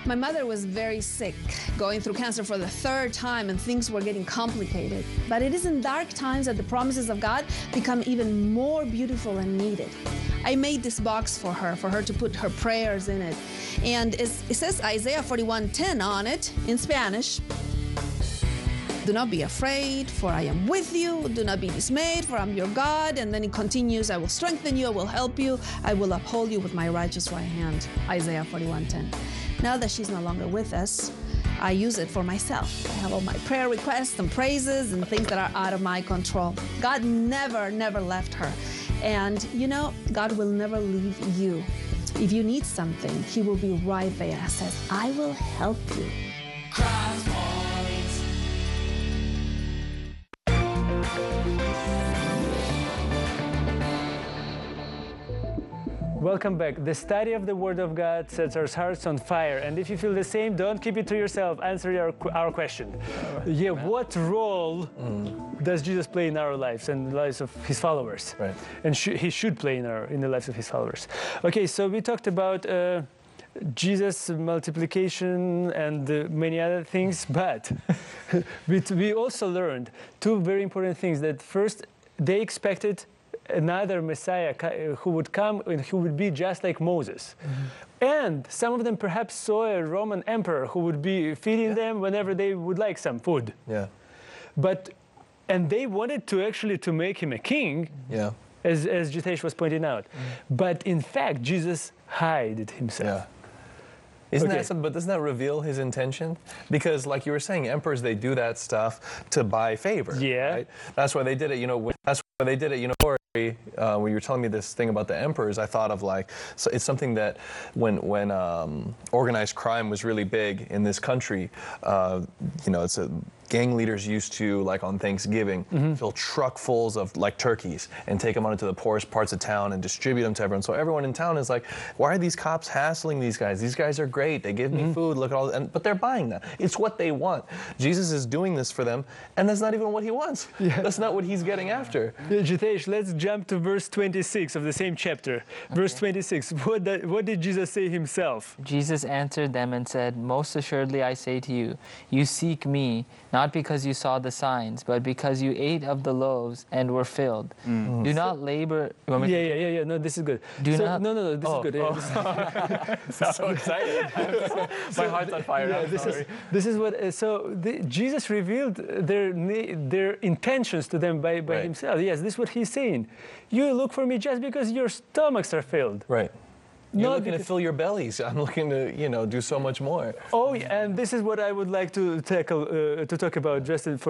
My mother was very sick, going through cancer for the third time, and things were getting complicated. But it is in dark times that the promises of God become even more beautiful and needed. I made this box for her to put her prayers in it. And it says Isaiah 41:10 on it in Spanish. Do not be afraid, for I am with you. Do not be dismayed, for I'm your God. And then it continues, I will strengthen you, I will help you, I will uphold you with my righteous right hand. Isaiah 41:10. Now that she's no longer with us, I use it for myself. I have all my prayer requests and praises and things that are out of my control. God never left her. And you know, God will never leave you. If you need something, He will be right there and says, I will help you. Welcome back. The study of the Word of God sets our hearts on fire. And if you feel the same, don't keep it to yourself. Answer our question. Yeah, what role does Jesus play in our lives and the lives of His followers? Right. And He should play in the lives of His followers. Okay, so we talked about Jesus' multiplication and many other things, but we also learned two very important things. That first, they expected another Messiah who would come and who would be just like Moses. And some of them perhaps saw a Roman emperor who would be feeding them whenever they would like some food. Yeah. And they wanted to make him a king, as Jitesh was pointing out. But in fact, Jesus hid himself. Yeah. Isn't that something, but doesn't that reveal His intention? Because like you were saying, emperors, they do that stuff to buy favor. Yeah. Right? That's why they did it, when you were telling me this thing about the emperors, I thought of so it's something that when organized crime was really big in this country, it's gang leaders used to, on Thanksgiving, fill truckfuls of turkeys and take them out into the poorest parts of town and distribute them to everyone. So everyone in town is like, why are these cops hassling these guys? These guys are great. They give me food. Look at all but they're buying that. It's what they want. Jesus is doing this for them, and that's not even what He wants. Yeah. That's not what He's getting after. Jitesh, let's jump to verse 26 of the same chapter. Okay. Verse 26. What did Jesus say Himself? Jesus answered them and said, most assuredly I say to you, you seek me, not because you saw the signs, but because you ate of the loaves and were filled. Do not labor. Yeah. No, this is good. No, this is good. Yeah, so excited. My heart's on fire. Yeah, this is what. Jesus revealed their intentions to them by Himself. Yes, this is what He's saying. You look for me just because your stomachs are filled. Right. You're looking to fill your bellies. I'm looking to, do so much more. Oh, and this is what I would like to talk about just for